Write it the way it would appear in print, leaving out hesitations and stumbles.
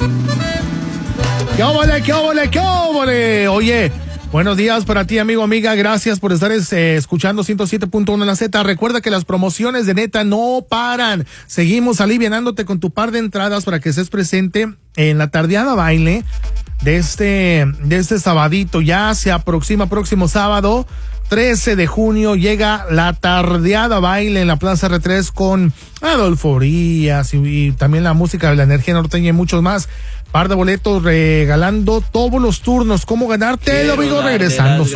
¡Qué óvole, qué óvole, qué óvole! Oye, buenos días para ti, amigo, amiga. Gracias por estar escuchando 107.1 en la Z. Recuerda que las promociones de Neta no paran. Seguimos alivianándote con tu par de entradas para que estés presente en la tardeada baile de este sabadito. Ya se aproxima, próximo sábado 13 de junio llega la tardeada baile en la Plaza R3 con Adolfo Urias y también la música de la energía norteña y muchos más. Par de boletos regalando todos los turnos. ¿Cómo ganártelo, amigo? Regresando.